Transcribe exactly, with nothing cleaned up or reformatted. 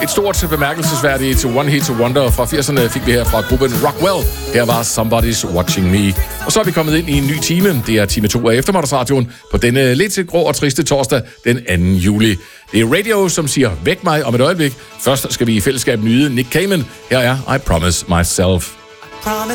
Et stort bemærkelsesværdigt One Hit Wonder fra firserne fik vi her fra gruppen Rockwell. Her var Somebody's Watching Me. Og så er vi kommet ind i en ny time. Det er time to af eftermiddagsradioen på denne lidt grå og triste torsdag den anden juli. Det er Radio, som siger væk mig om et øjeblik. Først skal vi i fællesskab nyde Nick Cayman. Her er I Promise Myself. Promise